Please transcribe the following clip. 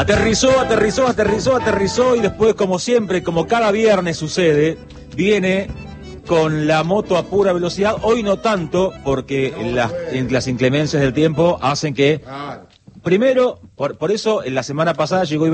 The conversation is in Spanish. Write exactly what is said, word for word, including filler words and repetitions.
Aterrizó, aterrizó, aterrizó, aterrizó y después, como siempre, como cada viernes sucede, viene con la moto a pura velocidad. Hoy no tanto, porque las, las inclemencias del tiempo hacen que... Primero, por, por eso, en la semana pasada llegó